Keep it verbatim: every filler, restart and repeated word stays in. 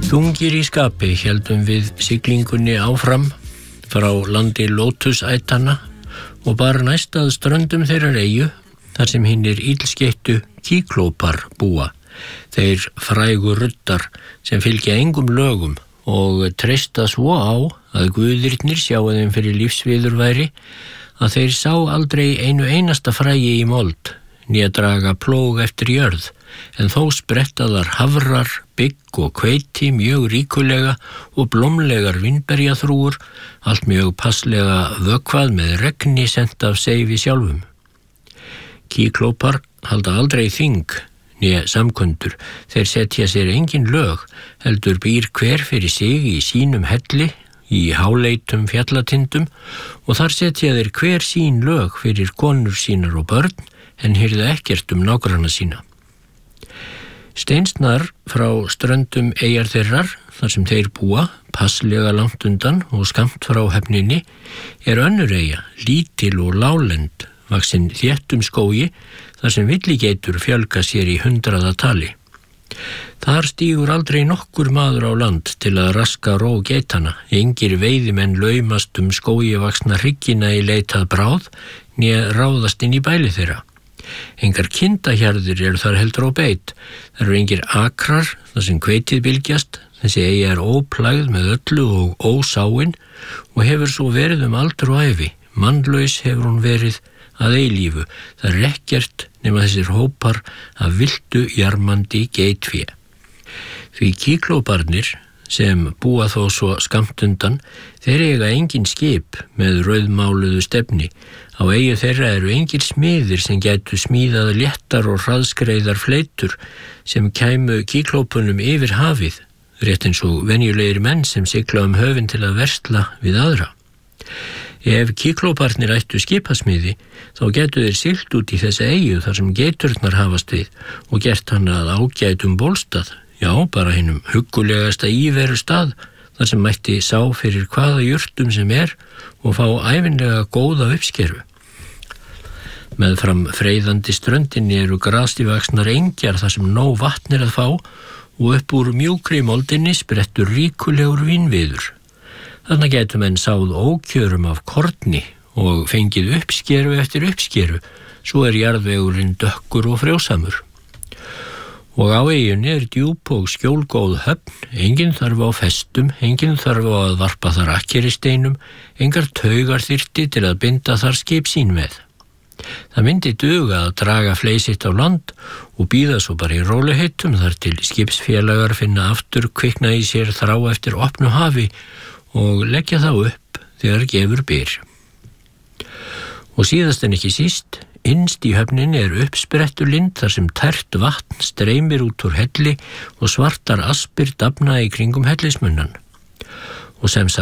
Þungir í skapi héldum við siglingunni áfram frá landi lótusætanna og bara næst að ströndum þeirrar eyju þar sem hinnir illskeittu kíklópar búa, þeir frægu ruddar sem fylgja engum lögum og treysta svo á að guðirnir sjáu þeim fyrir lífsviðurværi að þeir sá aldrei einu einasta fræi í mold, né draga plóg eftir jörð, en þó sprettaðar hafrar, bygg og hveiti mjög ríkulega og blómlegar vínberjaþrúgur, allt mjög passlega vökvað með regni sent af seifi sjálfum. Kíklópar halda aldrei þing, né samkundur, þeir setja sér engin lög, heldur býr hver fyrir sig í sínum helli, í háleitum fjallatindum, og þar setja þeir hver sín lög fyrir konur sínar og börn, en hirða ekkert um nágranna sína. Steinsnar frá ströndum eyjar þeirrar, þar sem þeir búa, passlega langt undan og skammt frá höfninni, er önnur eyja, lítil og lálend, vaksin þéttum skógi, þar sem villigeitur fjölga sér í hundraða tali. Þar stígur aldrei nokkur maður á land til að raska ró geitana, engir veiðimenn laumast um skógi vaksna hryggina í leitað bráð, né ráðast inn í bæli þeirra. Engar kindahjarðir eru þar heldur á beit, þar eru engir akrar, þar sem hveitið bylgjast, þessi eyja er óplægð með öllu og ósáin og hefur svo verið um aldur og ævi, mannlaus hefur hún verið að eilífu, það er ekkert nema þessir hópar af vildu jarmandi geitfé. Því kíklóparnir, sem búa þó svo skammt undan, þeir eiga engin skip með rauðmáluðu stefni. Á eyju þeirra eru engir smiðir sem gætu smíðað léttar og hraðskreiðar fleitur sem kæmu kíklópunum yfir hafið, rétt eins og venjulegir menn sem sigla um höfin til að versla við aðra. Ef kíklóparnir ættu skipasmiði, þá gætu þeir siglt út í þessa eyju þar sem geiturnar hafast við og gert hana að ágætum bólstað, já, bara hinum huggulegasta íveru stað, þar sem mætti sá fyrir hvaða jurtum sem er og fá ævinlega góða uppskeru. Meðfram freyðandi ströndinni eru grastívaxnar engjar þar sem nóg vatn er að fá og upp úr mjúkri moldinni sprettur ríkulegur vínviður. Þarna gætu menn sáð ókjörum af korni og fengið uppskeru eftir uppskeru, svo er jarðvegurinn dökkur og frjósamur. Og á eyjunni er djúp og skjólgóð höfn, enginn þarf á festum, enginn þarf á að varpa þar akkeristeinum, engar taugar þyrfti til að binda þar skip sín með. Það myndi duga að draga fleysitt á land og bíða svo bara í rólegheitum þar til skipsfélagar finna aftur kvikna í sér þrá eftir opnu hafi og leggja þá upp þegar gefur byr. Og síðast en ekki síst, innst í höfninni er uppsprettulind þar sem tært vatn streymir út úr helli og svartar aspir dafna í kringum hellismunnan. Og sem sagt,